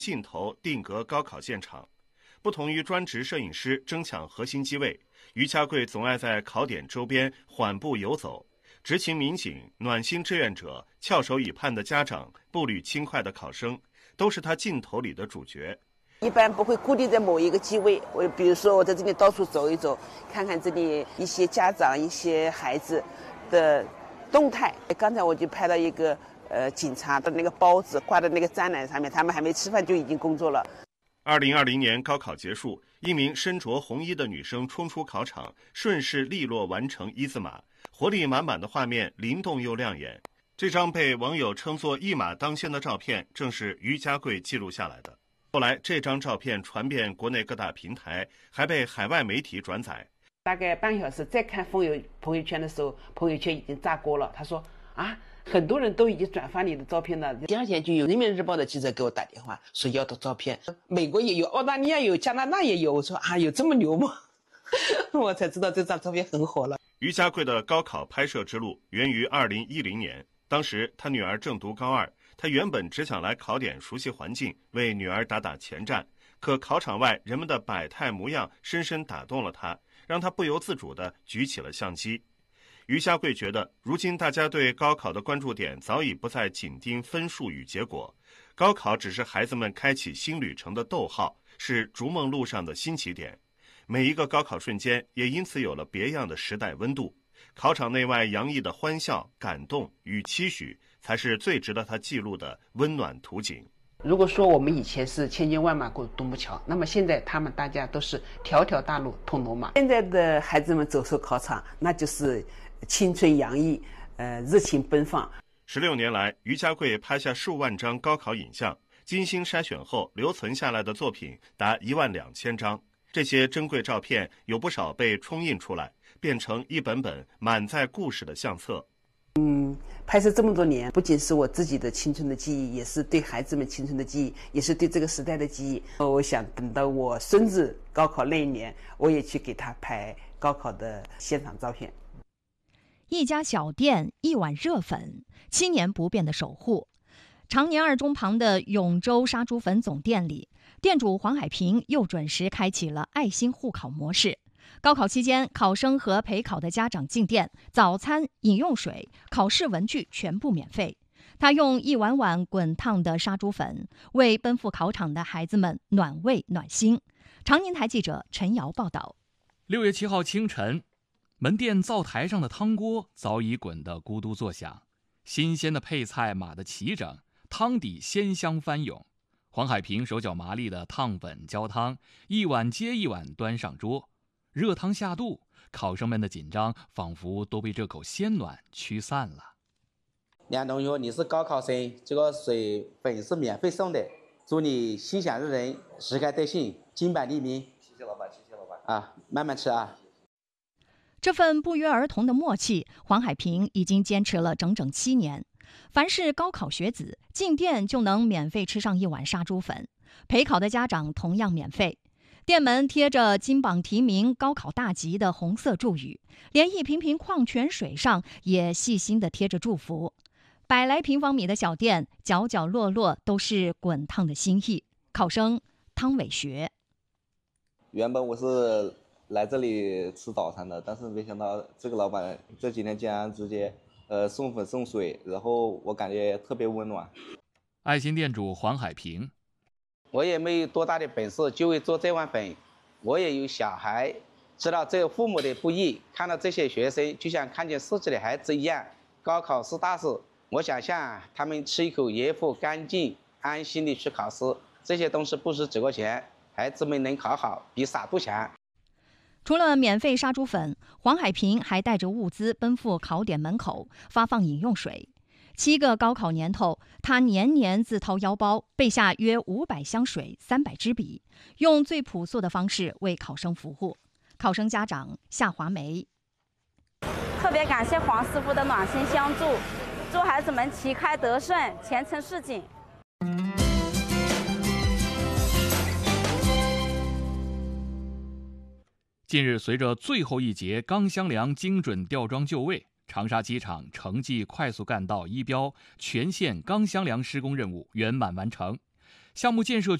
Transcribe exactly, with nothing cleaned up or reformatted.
镜头定格高考现场。不同于专职摄影师争抢核心机位，于家贵总爱在考点周边缓步游走。执勤民警、暖心志愿者、翘首以盼的家长、步履轻快的考生，都是他镜头里的主角。 一般不会固定在某一个机位，我比如说我在这里到处走一走，看看这里一些家长、一些孩子的动态。刚才我就拍到一个呃警察的那个包子挂在那个展览上面，他们还没吃饭就已经工作了。 二零二零年高考结束，一名身着红衣的女生冲出考场，顺势利落完成一字马，活力满满的画面灵动又亮眼。这张被网友称作一马当先的照片，正是于家贵记录下来的。后来这张照片传遍国内各大平台，还被海外媒体转载。 大概半小时再看朋友朋友圈的时候，朋友圈已经炸锅了。他说啊，很多人都已经转发你的照片了。第二天就有人民日报的记者给我打电话说要的照片，美国也有，澳大利亚有，加拿大也有。我说啊，有这么牛吗？我才知道这张照片很火了。 于家贵的高考拍摄之路源于二零一零年，当时他女儿正读高二，他原本只想来考点熟悉环境，为女儿打打前站。可考场外人们的百态模样深深打动了他，让他不由自主地举起了相机。于家贵觉得，如今大家对高考的关注点早已不再紧盯分数与结果，高考只是孩子们开启新旅程的逗号，是逐梦路上的新起点。每一个高考瞬间也因此有了别样的时代温度。考场内外洋溢的欢笑、感动与期许，才是最值得他记录的温暖图景。 如果说我们以前是千军万马过独木桥，那么现在他们大家都是条条大路通罗马。现在的孩子们走出考场，那就是青春洋溢，呃，热情奔放。 十六年来，于家贵拍下数万张高考影像，精心筛选后留存下来的作品达一万两千张。这些珍贵照片有不少被冲印出来，变成一本本满载故事的相册。 嗯，拍摄这么多年，不仅是我自己的青春的记忆，也是对孩子们青春的记忆，也是对这个时代的记忆。我想等到我孙子高考那一年，我也去给他拍高考的现场照片。 一家小店，一碗热粉，七年不变的守护。长年二中旁的永州杀猪粉总店里，店主黄海平又准时开启了爱心护考模式。高考期间，考生和陪考的家长进店，早餐、饮用水、考试文具全部免费。他用一碗碗滚烫的杀猪粉，为奔赴考场的孩子们暖胃暖心。长宁台记者陈瑶报道。 六月七号清晨，门店灶台上的汤锅早已滚得咕嘟作响，新鲜的配菜码得齐整，汤底鲜香翻涌。黄海平手脚麻利的烫粉浇汤，一碗接一碗端上桌。热汤下肚，考生们的紧张仿佛都被这口鲜暖驱散了。 梁同学，你是高考生，这个水粉是免费送的，祝你心想事成，时开得幸，金榜题名。谢谢老板，谢谢老板。啊，慢慢吃啊。 这份不约而同的默契，黄海平已经坚持了整整七年。凡是高考学子，进店就能免费吃上一碗杀猪粉，陪考的家长同样免费。店门贴着金榜题名、高考大吉的红色祝语，连一瓶瓶矿泉水上也细心地贴着祝福。百来平方米的小店，角角落落都是滚烫的心意。考生汤伟学， 原本我是来这里吃早餐的，但是没想到这个老板这几天竟然直接呃送粉送水，然后我感觉特别温暖。 爱心店主黄海平， 我也没有多大的本事，就会做这碗粉。我也有小孩，知道这个父母的不易，看到这些学生就像看见自己的孩子一样。高考是大事，我想象他们吃一口盐麸干净，安心的去考试，这些东西不值几块钱，孩子们能考好，比傻度强。 除了免费杀猪粉，黄海平还带着物资奔赴考点门口，发放饮用水。七个高考年头，他年年自掏腰包备下约五百箱水、三百支笔，用最朴素的方式为考生服务。考生家长夏华梅， 特别感谢黄师傅的暖心相助，祝孩子们旗开得胜，前程似锦。 近日，随着最后一节钢箱梁精准吊装就位，长沙机场城际快速干道一标全线钢箱梁施工任务圆满完成。 项目建设